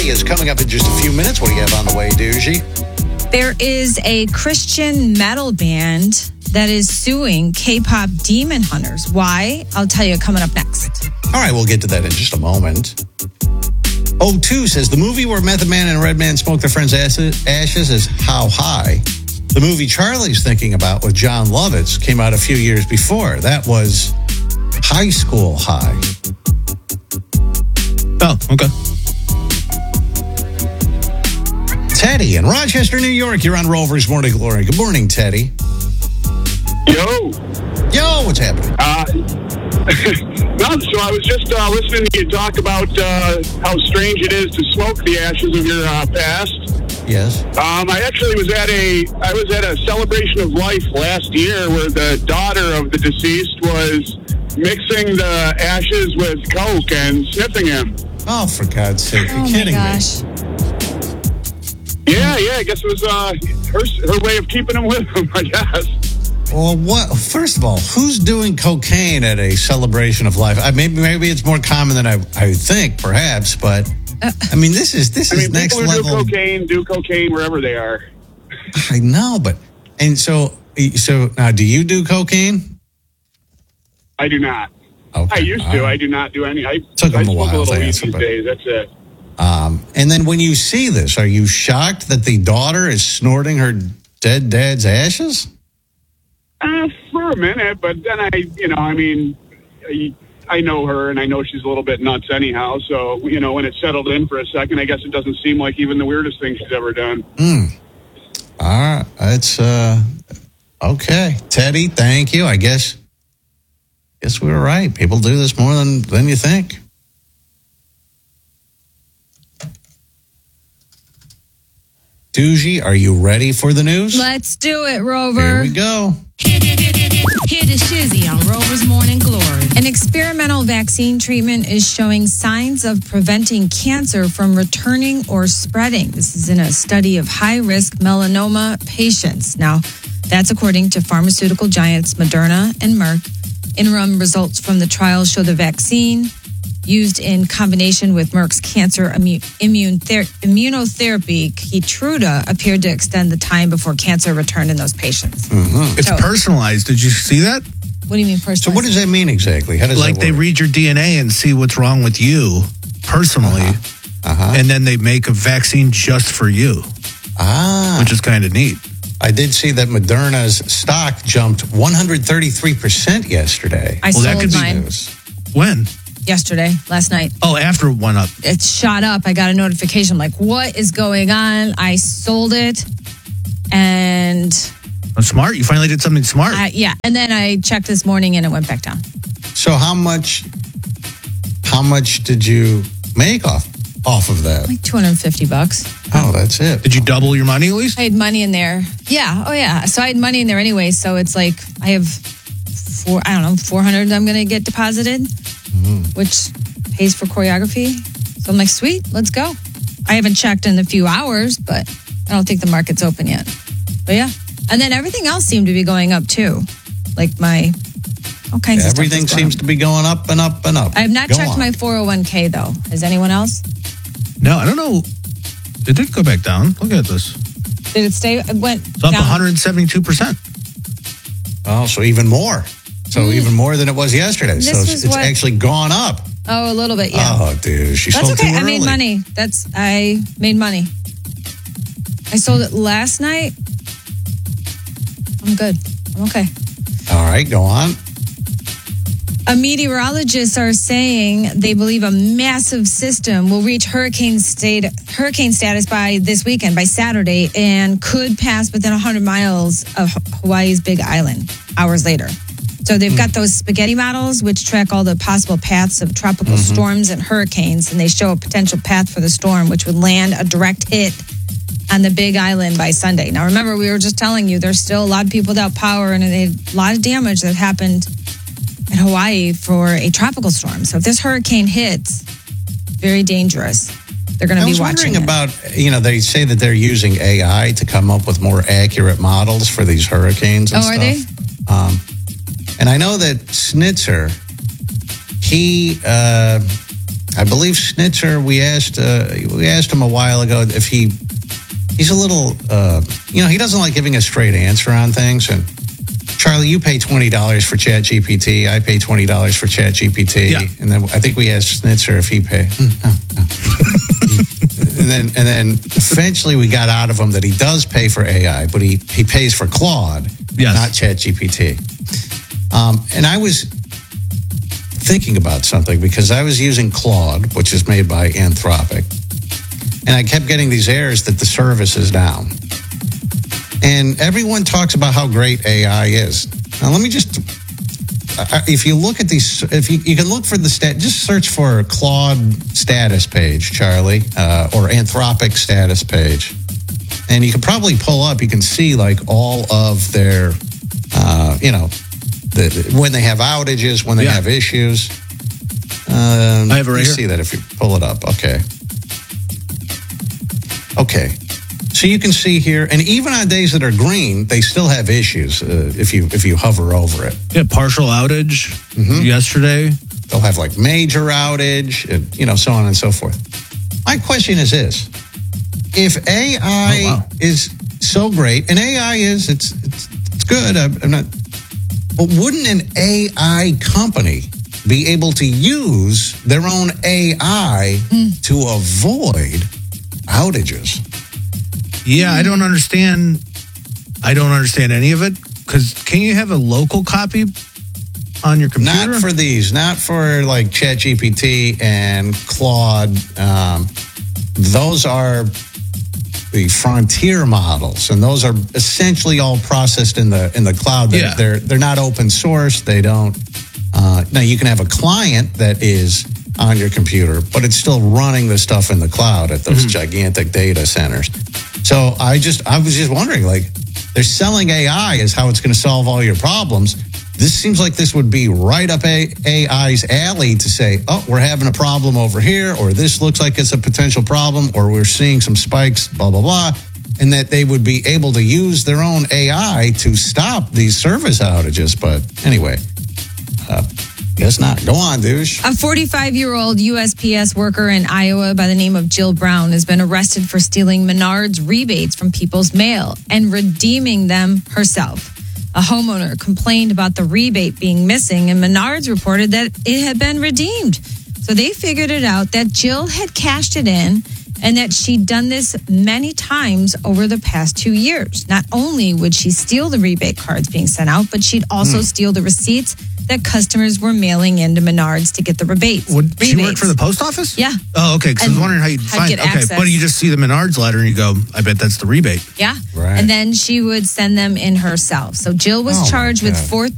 Is coming up in just a few minutes. What do you have on the way, Doogie? There is a Christian metal band that is suing K-pop Demon Hunters. Why? I'll tell you coming up next. All right, we'll get to that in just a moment. O2 says the movie where Method Man and Redman smoke their friend's ashes is How High. The movie Charlie's thinking about with John Lovitz came out a few years before. That was High School High. Oh, okay. Teddy in Rochester, New York. You're on Rover's Morning Glory. Good morning, Teddy. Yo, what's happening? so I was just listening to you talk about how strange it is to smoke the ashes of your past. Yes. I actually was at a celebration of life last year where the daughter of the deceased was mixing the ashes with Coke and sniffing him. Oh, for God's sake! You're Oh kidding my gosh. me. Yeah, I guess it was her way of keeping him with him, I guess. Well, what? First of all, who's doing cocaine at a celebration of life? Maybe it's more common than I think, perhaps. But I mean, this is next people level. who do cocaine wherever they are. I know, but so now, do you do cocaine? I do not. Okay. I used to. I do not do any. I Took him a smoke while a little to weed answer, these but- days. That's it. And then when you see this, are you shocked that the daughter is snorting her dead dad's ashes? For a minute, but then I know her and I know she's a little bit nuts anyhow. So, when it settled in for a second, I guess it doesn't seem like even the weirdest thing she's ever done. All right. It's, okay. Teddy, thank you. I guess we were right. People do this more than you think. Doogie, are you ready for the news? Let's do it, Rover. Here we go. Hear the shizzy on Rover's Morning Glory. An experimental vaccine treatment is showing signs of preventing cancer from returning or spreading. This is in a study of high-risk melanoma patients. Now, that's according to pharmaceutical giants Moderna and Merck. Interim results from the trial show the vaccine used in combination with Merck's cancer immunotherapy, Keytruda, appeared to extend the time before cancer returned in those patients. It's personalized. Did you see that? What do you mean personalized? So what does that mean exactly? How does Like that they work? read your DNA and see what's wrong with you personally, and then they make a vaccine just for you, which is kind of neat. I did see that Moderna's stock jumped 133% yesterday. I Well, that sold could be mine When? yesterday, last night. Oh, after it went up. It shot up. I got a notification. I'm like, what is going on? I sold it. And That's smart. You finally did something smart. yeah. And then I checked this morning and it went back down. So how much did you make off of that? Like $250. Oh, that's it. Did you double your money at least? I had money in there. Yeah. Oh, yeah. So I had money in there anyway. So it's like I have 400 I'm going to get deposited, which pays for choreography. So I'm like, sweet, let's go. I haven't checked in a few hours, but I don't think the market's open yet. But yeah. And then everything else seemed to be going up too. Like all kinds of stuff. Everything seems to be going up and up and up. I have not checked my 401k though. Has anyone else? No, I don't know. It did go back down. Look at this. Did it stay? It went It's up down. 172%. Oh, so even more. So even more than it was yesterday. This So is it's what- actually gone up. Oh, a little bit, yeah. Oh, dude, she That's sold okay. too I early. made money. I made money. I sold it last night. I'm good. I'm okay. All right, go on. Meteorologists are saying they believe a massive system will reach hurricane status by this weekend, by Saturday, and could pass within 100 miles of Hawaii's Big Island hours later. So they've got those spaghetti models, which track all the possible paths of tropical storms and hurricanes, and they show a potential path for the storm, which would land a direct hit on the Big Island by Sunday. Now, remember, we were just telling you there's still a lot of people without power, and a lot of damage that happened in Hawaii for a tropical storm. So if this hurricane hits, very dangerous. They're going to be watching it. about, they say that they're using AI to come up with more accurate models for these hurricanes and Oh, stuff. are they? And I know that Snitzer, he I believe Schnitzer, we asked him a while ago if he's a little, he doesn't like giving a straight answer on things. And Charlie, you pay $20 for ChatGPT. I pay $20 for ChatGPT. Yeah. And then I think we asked Schnitzer if he paid. and then eventually we got out of him that he does pay for AI, but he pays for Claude, not ChatGPT. And I was thinking about something because I was using Claude, which is made by Anthropic, and I kept getting these errors that the service is down. And everyone talks about how great AI is. Now, let me just, if you look at these, if you can look for the just search for Claude status page, Charlie, or Anthropic status page. And you can probably pull up, you can see like all of their, when they have outages, when they have issues. I have it right here. See that if you pull it up. Okay. So you can see here, and even on days that are green, they still have issues if you hover over it. Yeah, partial outage yesterday. They'll have like major outage, so on and so forth. My question is this. If AI is so great, and AI is, it's good, I'm not, but wouldn't an AI company be able to use their own AI to avoid outages? Yeah, I don't understand any of it. Because can you have a local copy on your computer? Not for these. Not for like ChatGPT and Claude. Those are the frontier models, and those are essentially all processed in the cloud. They're not open source. They don't. Now you can have a client that is on your computer, but it's still running the stuff in the cloud at those gigantic data centers. So I was just wondering, like, they're selling AI as how it's going to solve all your problems. This seems like this would be right up AI's alley to say, oh, we're having a problem over here, or this looks like it's a potential problem, or we're seeing some spikes, blah, blah, blah, and that they would be able to use their own AI to stop these service outages. But anyway, guess not. Go on, douche. A 45-year-old USPS worker in Iowa by the name of Jill Brown has been arrested for stealing Menards rebates from people's mail and redeeming them herself. A homeowner complained about the rebate being missing, and Menards reported that it had been redeemed. So they figured it out that Jill had cashed it in and that she'd done this many times over the past 2 years. Not only would she steal the rebate cards being sent out, but she'd also steal the receipts that customers were mailing into Menards to get the rebates. Would she work for the post office? Yeah. Oh, okay. Because I was wondering how you'd find it. Okay, access. but you just see the Menards letter and you go, I bet that's the rebate. Yeah. Right. And then she would send them in herself. So Jill was charged with